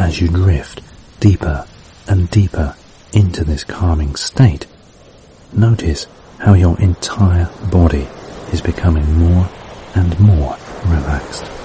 as you drift deeper and deeper into this calming state, notice how your entire body is becoming more and more relaxed.